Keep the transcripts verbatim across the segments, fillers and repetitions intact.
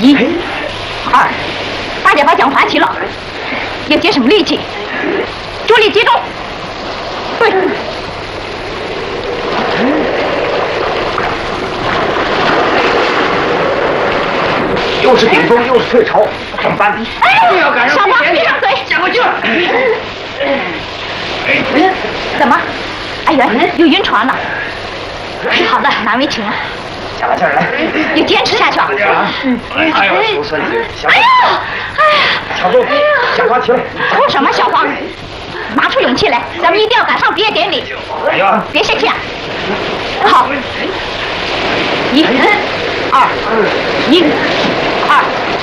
一、二，大家把桨划起了，要节省力气，注力集中。对。 又是顶风，又是退潮，怎么办？ 哎， 又要赶上小黄， 闭闭上嘴， 加快劲儿！ 怎么？哎呀，又晕船了。好了，难为情了。 加把劲儿来， 要坚持下去啊！ 哎呦，叔孙子， 哎呀，哎呀， 小豆，想划起来！ 哭什么，小黄？拿出勇气来，咱们一定要赶上毕业典礼。 哎呀， 别生气啊！好，一、二，一、二。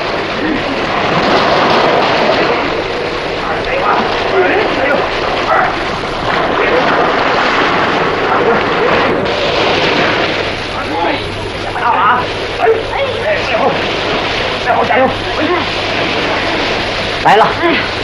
哎呦，二，到了啊！哎哎，最后，最后加油！来了！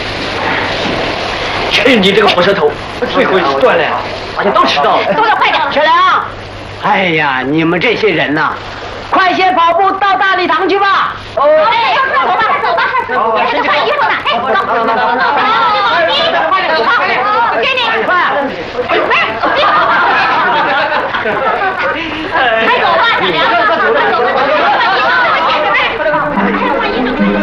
去你这个火车头！最后一次锻炼，大家都迟到了。 动作快点， 陈良！哎呀，你们这些人呐，快些跑步到大礼堂去吧！ 哦，哎，快走吧，快走吧，你还得换衣服呢。哎，走走走走走，快点，给你。